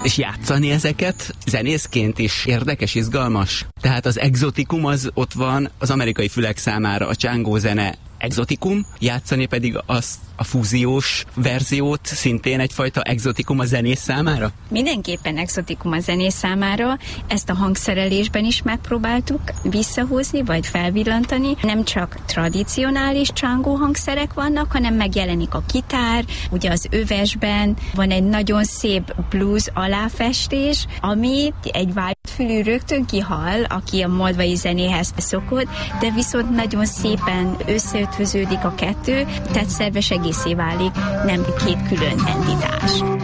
És játszani ezeket zenészként is érdekes, izgalmas. Tehát az egzotikum az ott van az amerikai fülek számára, a csángó zene egzotikum, játszani pedig a fúziós verziót szintén egyfajta egzotikum a zenész számára? Mindenképpen egzotikum a zenész számára. Ezt a hangszerelésben is megpróbáltuk visszahozni, vagy felvillantani. Nem csak tradicionális csángó hangszerek vannak, hanem megjelenik a gitár, ugye az övesben van egy nagyon szép blues aláfestés, ami egy fülű rögtön kihal, aki a moldvai zenéhez szokott, de viszont nagyon szépen összeötvöződik a kettő, tehát szerves egészé válik, nem két külön entitás.